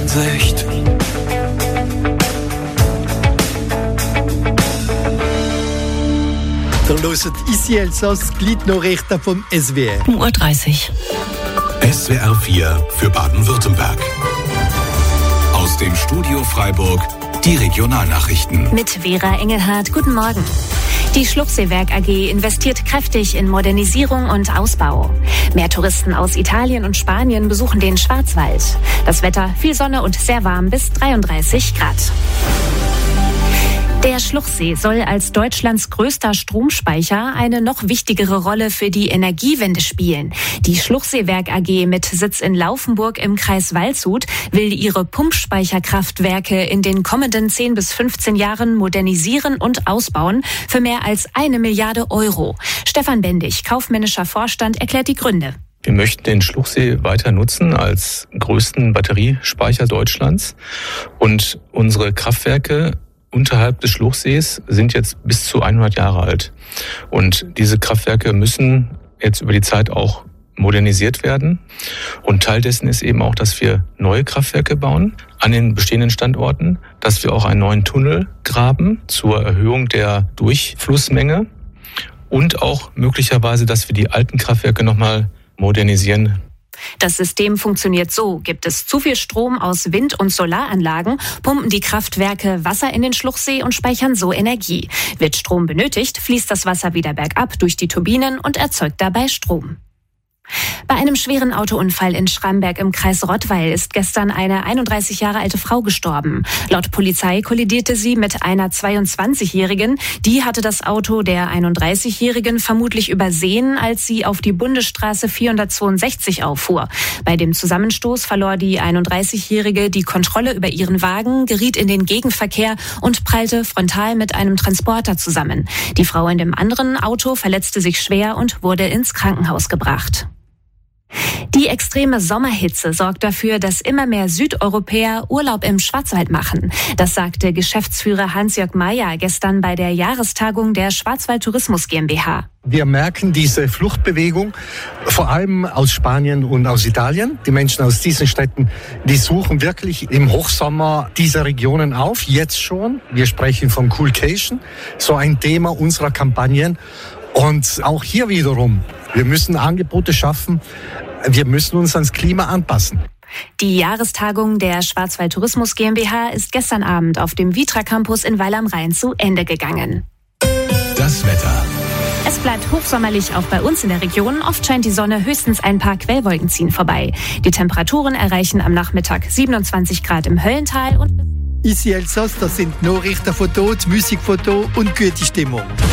Sicht. Ihr hört ici Elsass, die Gliednachrichten vom SWR. 7:30 Uhr. SWR 4 für Baden-Württemberg. Aus dem Studio Freiburg die Regionalnachrichten. Mit Vera Engelhardt, guten Morgen. Die Schluchseewerk AG investiert kräftig in Modernisierung und Ausbau. Mehr Touristen aus Italien und Spanien besuchen den Schwarzwald. Das Wetter, viel Sonne und sehr warm bis 33 Grad. Der Schluchsee soll als Deutschlands größter Stromspeicher eine noch wichtigere Rolle für die Energiewende spielen. Die Schluchseewerk AG mit Sitz in Laufenburg im Kreis Waldshut will ihre Pumpspeicherkraftwerke in den kommenden 10 bis 15 Jahren modernisieren und ausbauen für mehr als 1 Milliarde Euro. Stefan Bendig, kaufmännischer Vorstand, erklärt die Gründe. Wir möchten den Schluchsee weiter nutzen als größten Batteriespeicher Deutschlands und unsere Kraftwerke unterhalb des Schluchsees sind jetzt bis zu 100 Jahre alt. Und diese Kraftwerke müssen jetzt über die Zeit auch modernisiert werden. Und Teil dessen ist eben auch, dass wir neue Kraftwerke bauen an den bestehenden Standorten, dass wir auch einen neuen Tunnel graben zur Erhöhung der Durchflussmenge und auch möglicherweise, dass wir die alten Kraftwerke nochmal modernisieren. Das System funktioniert so. Gibt es zu viel Strom aus Wind- und Solaranlagen, pumpen die Kraftwerke Wasser in den Schluchsee und speichern so Energie. Wird Strom benötigt, fließt das Wasser wieder bergab durch die Turbinen und erzeugt dabei Strom. Bei einem schweren Autounfall in Schramberg im Kreis Rottweil ist gestern eine 31 Jahre alte Frau gestorben. Laut Polizei kollidierte sie mit einer 22-Jährigen. Die hatte das Auto der 31-Jährigen vermutlich übersehen, als sie auf die Bundesstraße 462 auffuhr. Bei dem Zusammenstoß verlor die 31-Jährige die Kontrolle über ihren Wagen, geriet in den Gegenverkehr und prallte frontal mit einem Transporter zusammen. Die Frau in dem anderen Auto verletzte sich schwer und wurde ins Krankenhaus gebracht. Die extreme Sommerhitze sorgt dafür, dass immer mehr Südeuropäer Urlaub im Schwarzwald machen. Das sagte Geschäftsführer Hans-Jörg Meyer gestern bei der Jahrestagung der Schwarzwald Tourismus GmbH. Wir merken diese Fluchtbewegung, vor allem aus Spanien und aus Italien. Die Menschen aus diesen Städten, die suchen wirklich im Hochsommer diese Regionen auf, jetzt schon. Wir sprechen von Coolcation, so ein Thema unserer Kampagnen. Und auch hier wiederum, wir müssen Angebote schaffen, wir müssen uns ans Klima anpassen. Die Jahrestagung der Schwarzwald Tourismus GmbH ist gestern Abend auf dem Vitra Campus in Weil am Rhein zu Ende gegangen. Das Wetter. Es bleibt hochsommerlich auch bei uns in der Region. Oft scheint die Sonne, höchstens ein paar Quellwolken ziehen vorbei. Die Temperaturen erreichen am Nachmittag 27 Grad im Höllental und Ici Elsass, das sind Nachrichten von dort, Musikfoto und gute Stimmung.